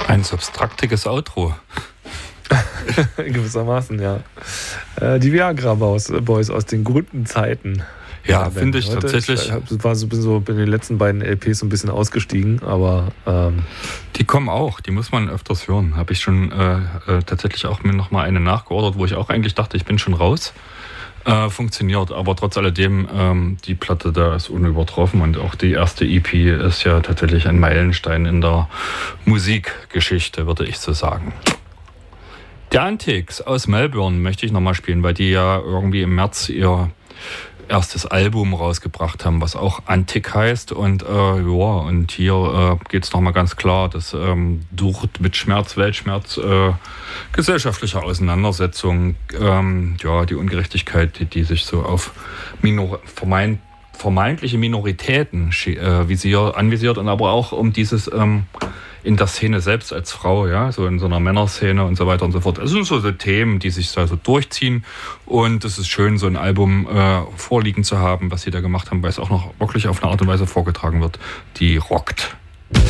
Ein substraktiges Outro. Gewissermaßen, ja. Die Viagra Boys aus den guten Zeiten. Ja, finde ich heute, tatsächlich. Ich bin so in den letzten beiden LPs so ein bisschen ausgestiegen, aber die kommen auch, die muss man öfters hören. Habe ich schon tatsächlich auch mir nochmal eine nachgeordert, wo ich auch eigentlich dachte, ich bin schon raus. Funktioniert, aber trotz alledem, die Platte da ist unübertroffen und auch die erste EP ist ja tatsächlich ein Meilenstein in der Musikgeschichte, würde ich so sagen. Die Antics aus Melbourne möchte ich nochmal spielen, weil die ja irgendwie im März ihr erstes Album rausgebracht haben, was auch Antic heißt. Und und hier geht es nochmal ganz klar, dass mit Schmerz, Weltschmerz, gesellschaftliche Auseinandersetzungen, die Ungerechtigkeit, die sich so auf vermeintliche Minoritäten anvisiert und aber auch um dieses in der Szene selbst als Frau, ja, so in so einer Männerszene und so weiter und so fort. Es sind so Themen, die sich da so durchziehen und es ist schön, so ein Album vorliegen zu haben, was sie da gemacht haben, weil es auch noch wirklich auf eine Art und Weise vorgetragen wird, die rockt.